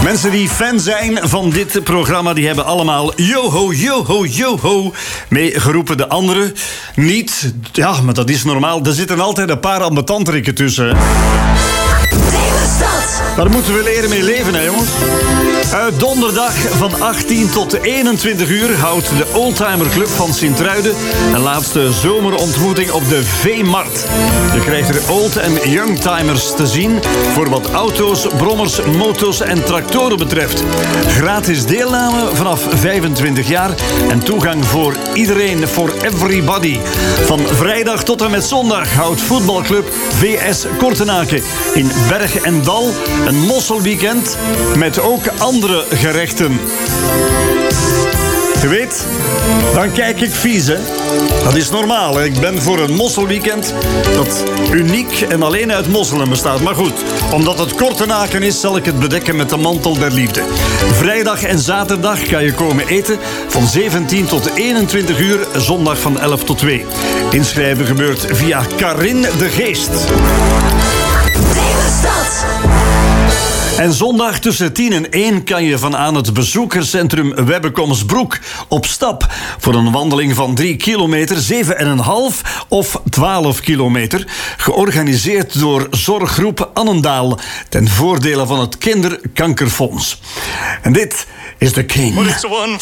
Mensen die fan zijn van dit programma, die hebben allemaal yo-ho, yo-ho, yo-ho meegeroepen. De anderen niet. Ja, maar dat is normaal. Er zitten altijd een paar ambetantrikken tussen. Daar moeten we leren mee leven, hè jongens. Donderdag van 18 tot 21 uur houdt de Oldtimer Club van Sint-Truiden een laatste zomerontmoeting op de V-Markt. Je krijgt er old- en youngtimers te zien voor wat auto's, brommers, moto's en tractoren betreft. Gratis deelname vanaf 25 jaar en toegang voor iedereen, for everybody. Van vrijdag tot en met zondag houdt voetbalclub VS Kortenaken in Berg en Dal een mosselweekend met ook andere gerechten. Je weet, dan kijk ik vies, hè. Dat is normaal, hè. Ik ben voor een mosselweekend dat uniek en alleen uit mosselen bestaat. Maar goed, omdat het Kortenaken is, zal ik het bedekken met de mantel der liefde. Vrijdag en zaterdag kan je komen eten van 17 tot 21 uur, zondag van 11 tot 2. Inschrijven gebeurt via Karin de Geest. En zondag tussen 10 en 1 kan je van aan het bezoekerscentrum Webbekomsbroek op stap voor een wandeling van 3 kilometer, 7,5 of 12 kilometer, georganiseerd door Zorggroep Annendaal ten voordele van het Kinderkankerfonds. En dit is de King. But it's one